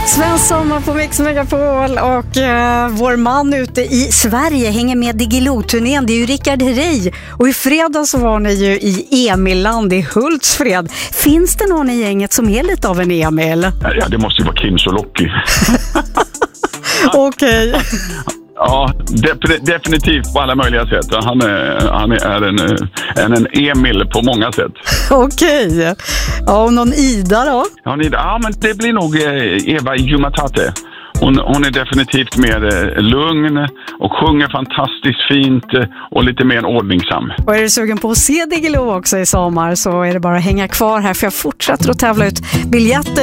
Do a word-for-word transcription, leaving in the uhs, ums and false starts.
Svensk sommar på Mix Megapol och uh, vår man ute i Sverige hänger med Diggiloo-turnén. Det är ju Rickard Herrey. Och i fredag så var ni ju i Emilland i Hultsfred. Finns det någon i gänget som är lite av en Emil? Ja, det måste ju vara Kim Sulocki. Okej. Okay. Ja, de- definitivt på alla möjliga sätt. Han är, han är en, en, en Emil på många sätt. Okej. Okay. Ja, och någon Ida då? Ja, Ida, ja, men det blir nog Eva Jumatate. Hon, hon är definitivt mer lugn och sjunger fantastiskt fint och lite mer ordningsam. Och är du sugen på att se Diggiloo också i sommar så är det bara att hänga kvar här, för jag fortsätter att tävla ut biljetter